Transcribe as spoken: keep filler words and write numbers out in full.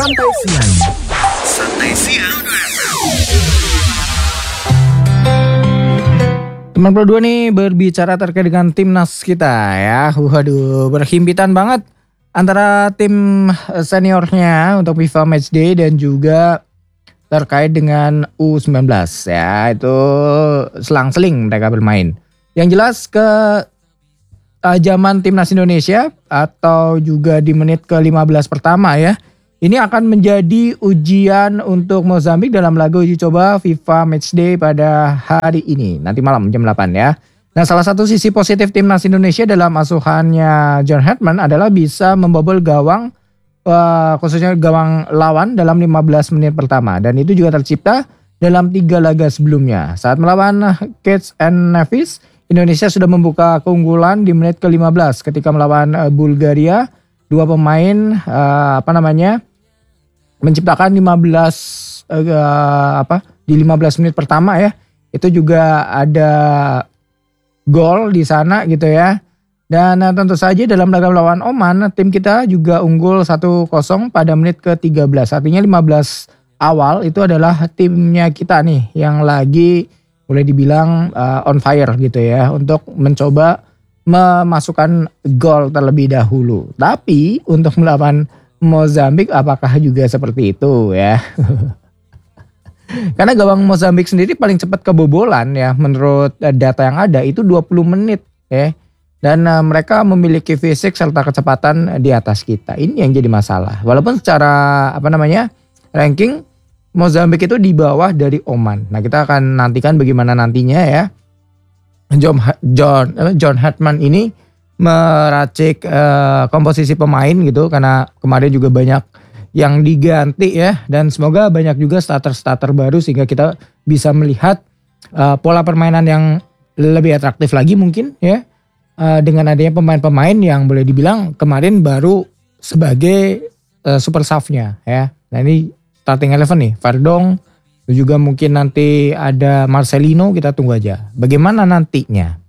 Santai Siang. Santai Siang. Teman Pro dua nih berbicara terkait dengan timnas kita ya. Waduh, berhimpitan banget antara tim seniornya untuk FIFA Matchday dan juga terkait dengan U sembilan belas ya. Itu selang-seling mereka bermain. Yang jelas ke uh, zaman timnas Indonesia atau juga di menit ke lima belas pertama ya. Ini akan menjadi ujian untuk Mozambik dalam laga uji coba FIFA Matchday pada hari ini. Nanti malam jam delapan ya. Nah, salah satu sisi positif timnas Indonesia dalam asuhannya John Hetman adalah bisa membobol gawang, uh, khususnya gawang lawan dalam lima belas menit pertama. Dan itu juga tercipta dalam tiga laga sebelumnya. Saat melawan Kitts and Nevis, Indonesia sudah membuka keunggulan di menit ke lima belas ketika melawan uh, Bulgaria. Dua pemain uh, apa namanya menciptakan lima belas uh, apa di lima belas menit pertama ya. Itu juga ada gol di sana gitu ya. Dan uh, tentu saja dalam laga melawan Oman tim kita juga unggul satu kosong pada menit ke tiga belas. Artinya lima belas awal itu adalah timnya kita nih yang lagi boleh dibilang uh, on fire gitu ya untuk mencoba memasukkan gol terlebih dahulu. Tapi untuk melawan Mozambik apakah juga seperti itu ya? Karena gawang Mozambik sendiri paling cepat kebobolan ya menurut data yang ada itu dua puluh menit ya. Dan uh, mereka memiliki fisik serta kecepatan di atas kita. Ini yang jadi masalah. Walaupun secara apa namanya ranking Mozambik itu di bawah dari Oman. Nah, kita akan nantikan bagaimana nantinya ya. John John John Hetman ini meracik uh, komposisi pemain gitu karena kemarin juga banyak yang diganti ya dan semoga banyak juga starter-starter baru sehingga kita bisa melihat uh, pola permainan yang lebih atraktif lagi mungkin ya uh, dengan adanya pemain-pemain yang boleh dibilang kemarin baru sebagai uh, super sub-nya ya. Nah ini starting eleven nih, Verdong juga mungkin nanti ada Marcelino, kita tunggu aja bagaimana nantinya.